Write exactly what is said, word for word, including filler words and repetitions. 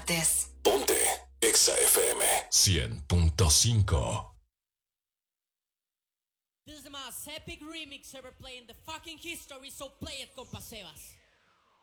partes. Ponte Exa F M cien punto cinco. This is the most epic remix ever played in the fucking history, so play it, compa Sebas.